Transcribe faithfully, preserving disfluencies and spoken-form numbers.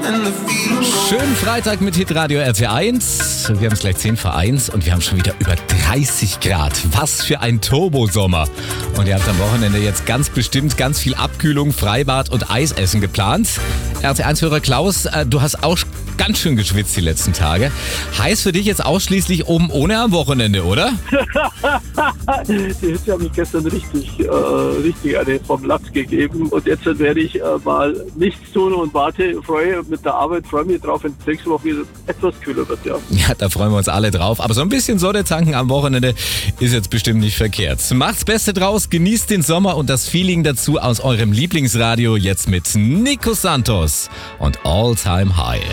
Schönen Freitag mit Hitradio R T eins. Wir haben es gleich zehn vor eins und wir haben schon wieder über dreißig Grad. Was für ein Turbosommer. Und ihr habt am Wochenende jetzt ganz bestimmt ganz viel Abkühlung, Freibad und Eisessen geplant. R T eins-Hörer Klaus, du hast auch ganz schön geschwitzt die letzten Tage. Heißt für dich jetzt ausschließlich oben ohne am Wochenende, oder? Die Hitze hat mich gestern richtig, äh, richtig eine vom Latz gegeben. Und jetzt werde ich äh, mal nichts tun und warte, freue mit der Arbeit, freue mich drauf, wenn es nächste Woche wieder etwas kühler wird, ja. Ja, da freuen wir uns alle drauf. Aber so ein bisschen Sonne tanken am Wochenende ist jetzt bestimmt nicht verkehrt. Macht's Beste draus, genießt den Sommer und das Feeling dazu aus eurem Lieblingsradio jetzt mit Nico Santos und All Time High.